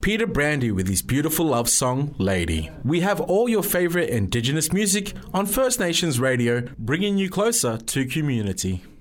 Peter Brandy with his beautiful love song, Lady. We have all your favourite Indigenous music on First Nations Radio, bringing you closer to community.